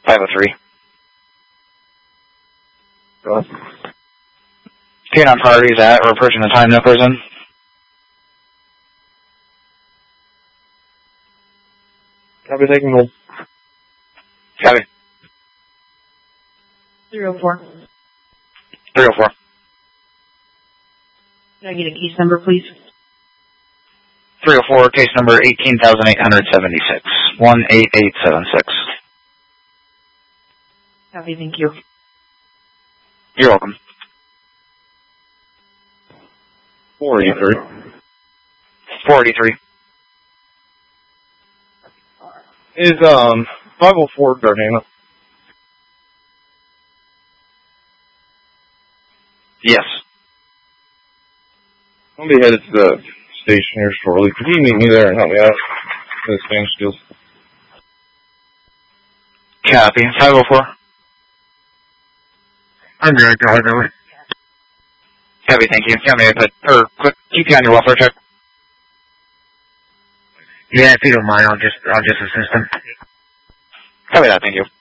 503. Go ahead. Canine priorities at or approaching the time no person. Copy, taking hold. Copy. 304. 304. Can I get a case number, please? 304, case number 18,876. 18876. Copy, thank you. You're welcome. 483. 483. Is 504 Gardena? Yes. I'll be headed to the station here shortly. Could you meet me there and help me out with the Spanish deals? Copy. 504. I'm good. Go ahead, Billy. Copy, thank you. Got me quick, keep you on your welfare check. Yeah, if you don't mind, I'll just assist him. Copy that, thank you.